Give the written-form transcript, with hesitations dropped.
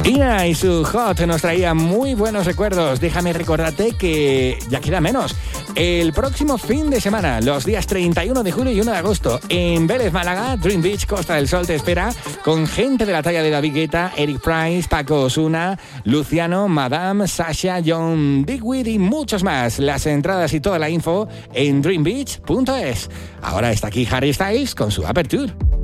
Ina y su Hot nos traía muy buenos recuerdos. Déjame recordarte que ya queda menos. El próximo fin de semana, los días 31 de julio y 1 de agosto, en Vélez, Málaga, Dream Beach, Costa del Sol te espera con gente de la talla de David Guetta, Eric Price, Paco Osuna, Luciano, Madame, Sasha, John Digweed y muchos más. Las entradas y toda la info en dreambeach.es. Ahora está aquí Harry Styles con su Aperture.